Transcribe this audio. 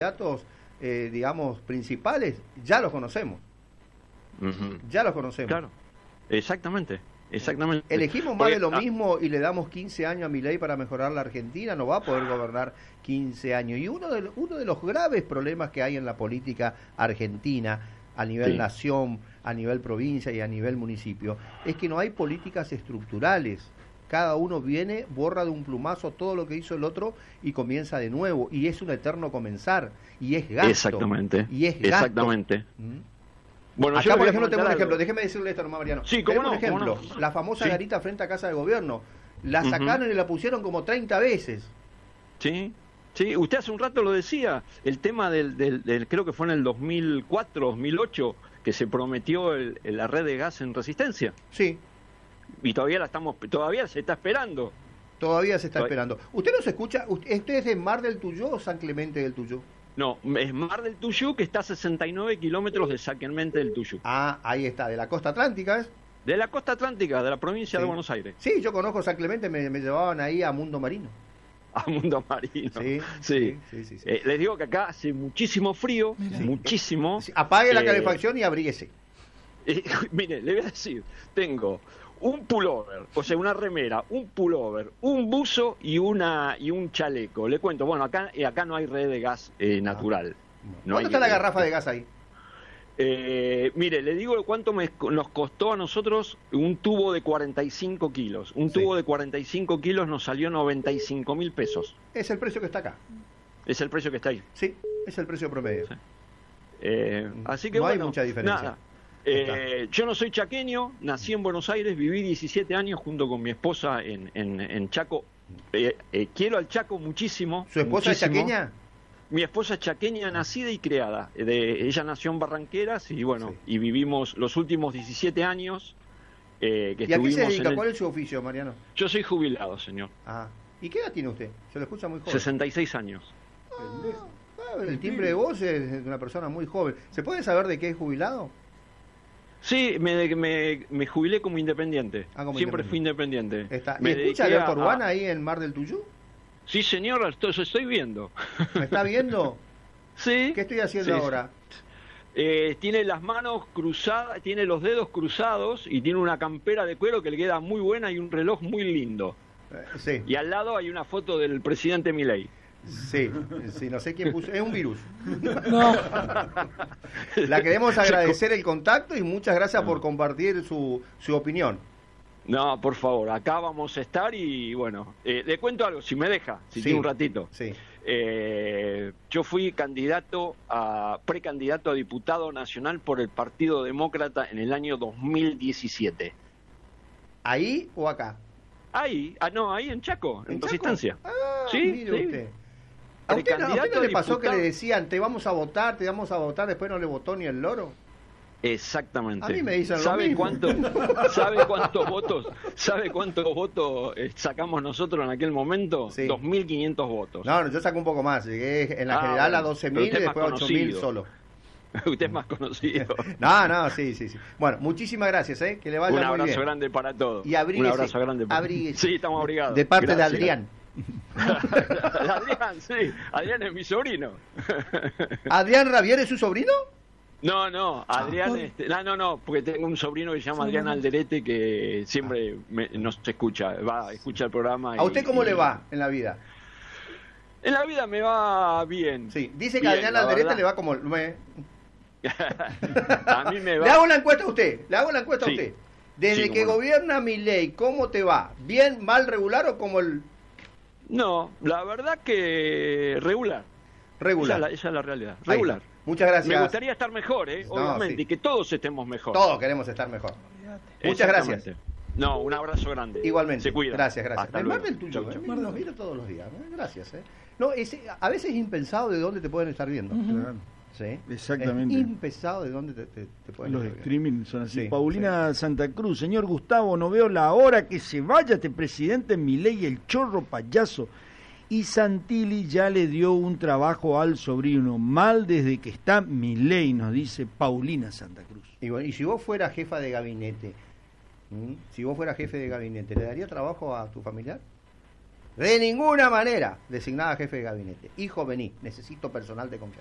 candidatos, digamos, principales, ya los conocemos. Ya los conocemos. Claro, exactamente. Elegimos más de lo mismo y le damos 15 años a Milei para mejorar la Argentina, no va a poder gobernar 15 años. Y uno de los graves problemas que hay en la política argentina, a nivel nación, a nivel provincia y a nivel municipio, es que no hay políticas estructurales. Cada uno viene, borra de un plumazo todo lo que hizo el otro y comienza de nuevo. Y es un eterno comenzar. Y es gasto. Exactamente. Y es gasto. Exactamente. Bueno, acá, por ejemplo, tengo un ejemplo. Déjeme decirle esto nomás, Mariano. Sí, ¿cómo no? Un ejemplo. ¿Cómo no? La famosa garita frente a Casa de Gobierno. La sacaron y la pusieron como 30 veces. Sí. Sí, usted hace un rato lo decía, el tema del creo que fue en el 2004, 2008, que se prometió la red de gas en Resistencia. Sí. Y todavía se está esperando. Todavía se está esperando. ¿Usted no se escucha? ¿Usted es de Mar del Tuyó o San Clemente del Tuyó? No, es Mar del Tuyú, que está a 69 kilómetros de San Clemente del Tuyú. Ah, ahí está, de la costa atlántica, ¿es? De la costa atlántica, de la provincia de Buenos Aires. Sí, yo conozco San Clemente, me llevaban ahí a Mundo Marino. A Mundo Marino. Sí. Les digo que acá hace muchísimo frío, muchísimo. Sí, apague la calefacción y abríguese. Mire, le voy a decir, tengo un pullover, o sea, una remera, un pullover, un buzo y un chaleco. Le cuento, bueno, acá no hay red de gas natural. No. ¿Cuánto está la garrafa de gas ahí? Mire, le digo cuánto nos costó a nosotros un tubo de 45 kilos. Un tubo de 45 kilos nos salió 95.000 pesos. Es el precio que está acá. Es el precio que está ahí. Sí, es el precio promedio. Sí. Así que no bueno, hay mucha diferencia. Nada. Yo no soy chaqueño, nací en Buenos Aires, viví 17 años junto con mi esposa en Chaco. Quiero al Chaco muchísimo. ¿Su esposa muchísimo. es chaqueña? Mi esposa es chaqueña, nacida y criada. Ella nació en Barranqueras y bueno, y vivimos los últimos 17 años que ¿Y a qué se dedica? en ¿Cuál es su oficio, Mariano? Yo soy jubilado, señor. Ah. ¿Y qué edad tiene usted? Se lo escucha muy joven. 66 años. El timbre de voz es de una persona muy joven. ¿Se puede saber de qué es jubilado? Sí, me jubilé como independiente. Siempre fui independiente. ¿Y escucha a Alberto Urbana ahí en Mar del Tuyú? Sí, señor, estoy viendo. ¿Me está viendo? Sí. ¿Qué estoy haciendo ahora? Tiene las manos cruzadas, tiene los dedos cruzados y tiene una campera de cuero que le queda muy buena y un reloj muy lindo. Sí. Y al lado hay una foto del presidente Milei. Sí, no sé quién puso. Es un virus. No. La queremos agradecer el contacto y muchas gracias por compartir su opinión. No, por favor, acá vamos a estar y bueno, le cuento algo, si me deja, tiene un ratito. Sí. Yo fui precandidato a diputado nacional por el Partido Demócrata en el año 2017. ¿Ahí o acá? Ahí en Chaco, en Resistencia. Ah, sí, mire usted. ¿A usted no le pasó que le decían, te vamos a votar, después no le votó ni el loro? Exactamente. A mí me dicen ¿Sabe lo mismo. ¿Sabe cuántos votos sacamos nosotros en aquel momento? Sí. 2.500 votos. No, yo saco un poco más. Llegué en la general a 12.000 y después a 8.000 solo. Usted es más conocido. No, sí. Bueno, muchísimas gracias, que le vaya muy bien. Un abrazo grande para todos. Y abríguese. Un abrazo grande para todos. Sí, estamos abrigados. De parte de Adrián. Adrián, sí. Adrián es mi sobrino. ¿Adrián Ravier es su sobrino? No, Adrián, no, porque tengo un sobrino que se llama Adrián Alderete que siempre nos escucha, escucha el programa. ¿A usted cómo le va en la vida? En la vida me va bien. Sí, dice que a Adrián Alderete le va como... A mí me va... Le hago la encuesta a usted, a usted. Desde que gobierna Milei, ¿cómo te va? ¿Bien, mal, regular o como el...? No, la verdad que regular. Esa es la realidad, regular. Muchas gracias. Me gustaría estar mejor, obviamente, y que todos estemos mejor. Todos queremos estar mejor. Muchas gracias. No, un abrazo grande. Igualmente. Se cuida. Gracias. Hasta el luego. Mar del Tuyú, los miro todos los días. Gracias. No, a veces es impensado de dónde te pueden estar viendo. ¿Sí? Exactamente. Es impensado de dónde te pueden Los estar streaming son así. Sí, Paulina Santa Cruz, señor Gustavo, no veo la hora que se vaya este presidente Milei, el chorro payaso. Y Santilli ya le dio un trabajo al sobrino, mal desde que está Milei, nos dice Paulina Santa Cruz. Y bueno, y si vos fueras jefa de gabinete, ¿le daría trabajo a tu familiar? De ninguna manera designada jefe de gabinete. Hijo, vení, necesito personal de confianza.